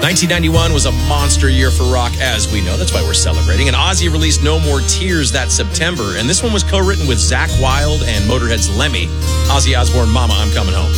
1991 was a monster year for rock, as we know. That's why we're celebrating. And Ozzy released No More Tears that September. And this one was co-written with Zakk Wylde and Motorhead's Lemmy. Ozzy Osbourne, Mama, I'm Coming Home.